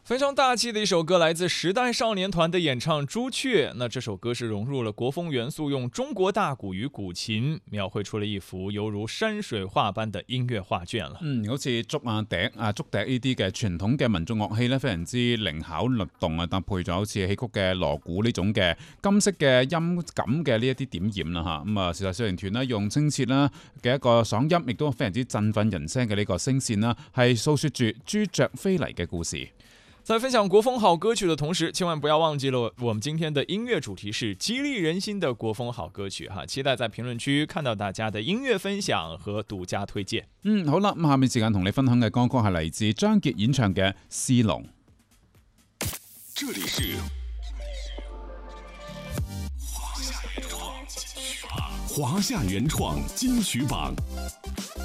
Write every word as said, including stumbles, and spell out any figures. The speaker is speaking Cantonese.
非常大气的一首歌，来自时代少年团的演唱《朱雀》。那这首歌是融入了國風元素，用中國大鼓與古琴描繪出了一幅猶如山水畫般的音樂畫卷啦。 嗯，好似竹啊、笛啊、竹笛呢啲嘅傳統嘅民族樂器咧，非常之靈巧律動啊，搭配咗好似戲曲嘅鑼鼓呢種嘅金色嘅音感嘅呢一啲點染啦嚇。咁啊，時代少年團咧用清澈啦嘅一個嗓音，亦都非常之振奮人聲嘅呢個聲線啦，係訴説住朱雀飛嚟嘅故事。 在分享國風好歌曲的同時，千萬不要忘記了我們今天的音樂主題是激勵人心的國風好歌曲哈，期待在評論區看到大家的音樂分享和獨家推薦。 嗯，好啦，咁下面時間同你分享嘅歌曲係嚟自張傑演唱嘅《絲龍》。 這裡是華夏原創金曲榜。